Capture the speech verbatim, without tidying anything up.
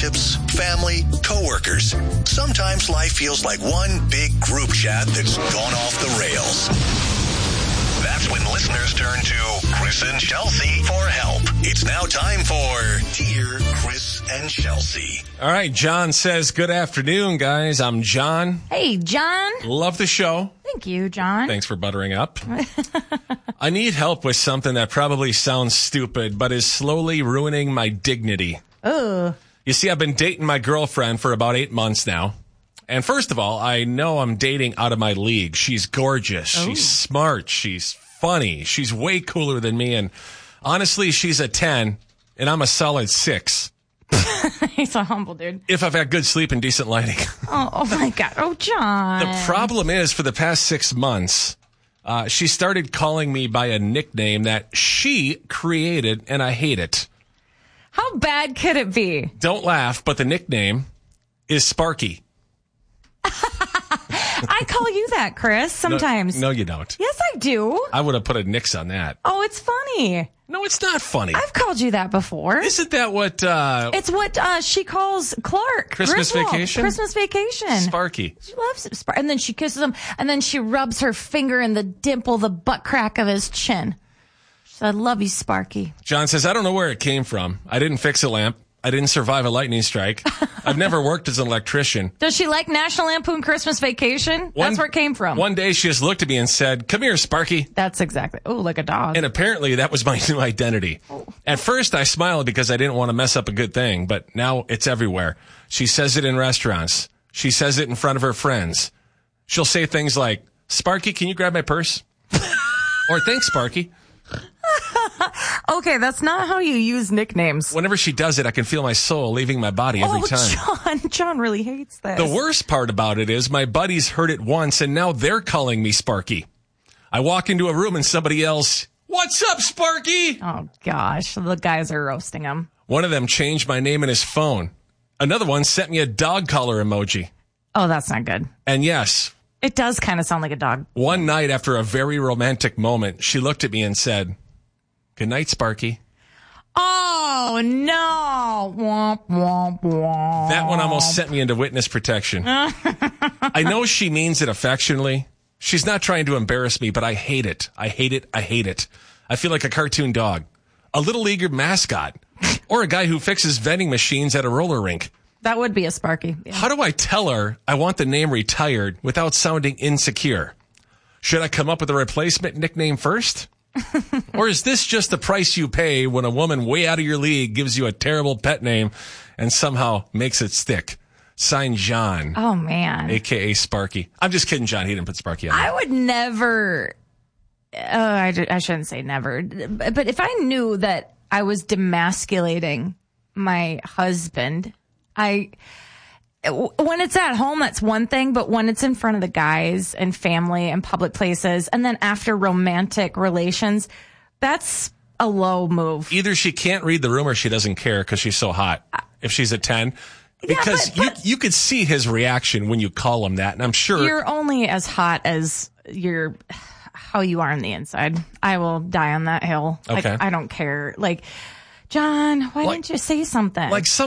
relationships, family, coworkers. Sometimes life feels like one big group chat that's gone off the rails. That's when listeners turn to Chris and Chelsea for help. It's now time for Dear Chris and Chelsea. All right, John says, good afternoon, guys. I'm John. Hey, John. Love the show. Thank you, John. Thanks for buttering up. I need help with something that probably sounds stupid, but is slowly ruining my dignity. Oh. You see, I've been dating my girlfriend for about eight months now. And first of all, I know I'm dating out of my league. She's gorgeous. Oh. She's smart. She's funny. She's way cooler than me. And honestly, she's a ten, and I'm a solid six. He's a humble dude. If I've had good sleep and decent lighting. Oh, oh my God. Oh, John. The problem is, for the past six months, uh, she started calling me by a nickname that she created, and I hate it. How bad could it be? Don't laugh, but the nickname is Sparky. I call you that, Chris, sometimes. No, no, you don't. Yes, I do. I would have put a nix on that. Oh, it's funny. No, it's not funny. I've called you that before. Isn't that what... Uh, it's what uh, she calls Clark. Christmas Griswold. Vacation? Christmas Vacation. Sparky. She loves it. Spark- and then she kisses him, and then she rubs her finger in the dimple, the butt crack of his chin. She said, I love you, Sparky. John says, I don't know where it came from. I didn't fix a lamp. I didn't survive a lightning strike. I've never worked as an electrician. Does she like National Lampoon Christmas Vacation? One, That's where it came from. One day she just looked at me and said, come here, Sparky. That's exactly. Oh, like a dog. And apparently that was my new identity. Oh. At first I smiled because I didn't want to mess up a good thing, but now it's everywhere. She says it in restaurants. She says it in front of her friends. She'll say things like, Sparky, can you grab my purse? Or thanks, Sparky. Okay, that's not how you use nicknames. Whenever she does it, I can feel my soul leaving my body every oh, time. John, John really hates this. The worst part about it is my buddies heard it once and now they're calling me Sparky. I walk into a room and somebody yells, what's up, Sparky? Oh, gosh, the guys are roasting him. One of them changed my name in his phone. Another one sent me a dog collar emoji. Oh, that's not good. And yes, it does kind of sound like a dog. One night after a very romantic moment, she looked at me and said, good night, Sparky. Oh, no. Womp, womp, womp. That one almost sent me into witness protection. I know she means it affectionately. She's not trying to embarrass me, but I hate it. I hate it. I hate it. I feel like a cartoon dog, a little league mascot, or a guy who fixes vending machines at a roller rink. That would be a Sparky. Yeah. How do I tell her I want the name retired without sounding insecure? Should I come up with a replacement nickname first? Or is this just the price you pay when a woman way out of your league gives you a terrible pet name and somehow makes it stick? Signed, John. Oh, man. A K A Sparky. I'm just kidding, John. He didn't put Sparky on there. I would never, uh, I, I shouldn't say never, but if I knew that I was demasculating my husband, I... when it's at home, that's one thing, but when it's in front of the guys and family and public places, and then after romantic relations, that's a low move. Either she can't read the room or she doesn't care because she's so hot. If she's a ten. Because yeah, but, but, you you could see his reaction when you call him that, and I'm sure... You're only as hot as your how you are on the inside. I will die on that hill. Okay. Like, I don't care. Like, John, why like, didn't you say something? Like some